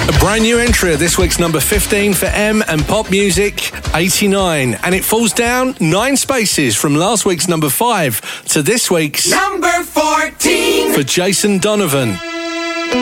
A brand new entry of this week's number 15 for M and Pop Music, 89. And it falls down 9 spaces from last week's number 5 to this week's number 14 for Jason Donovan.